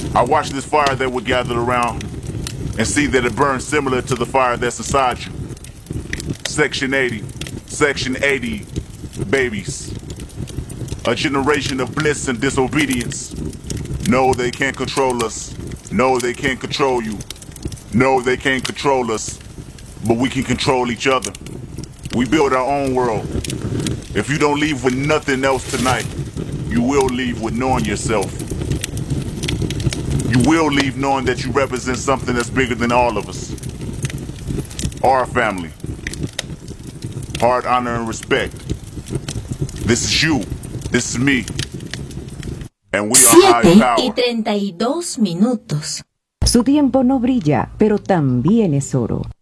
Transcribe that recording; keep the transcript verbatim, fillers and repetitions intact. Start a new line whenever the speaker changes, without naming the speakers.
I watch this fire that we're gathered around and see that it burns similar to the fire that's inside you. Section eighty, Section eighty, babies. A generation of bliss and disobedience. No, they can't control us. No, they can't control you. No, they can't control us. But we can control each other. We build our own world. If you don't leave with nothing else tonight, you will leave with knowing yourself. You will leave knowing that you represent something that's bigger than all of us. Our family. Hard honor and respect. This is you. This is me. And we are high
siete
power.
y treinta y dos minutos.
Su tiempo no brilla, pero también es oro.